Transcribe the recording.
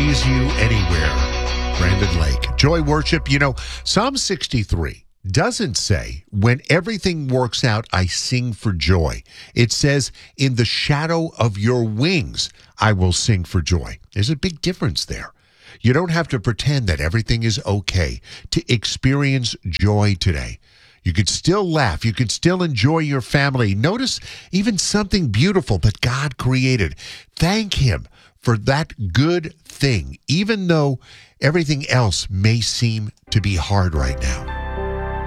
praise you anywhere. Brandon Lake. Joy worship. Psalm 63 doesn't say, when everything works out, I sing for joy. It says, in the shadow of your wings, I will sing for joy. There's a big difference there. You don't have to pretend that everything is okay to experience joy today. You could still laugh. You could still enjoy your family. Notice even something beautiful that God created. Thank Him for that good thing, even though everything else may seem to be hard right now.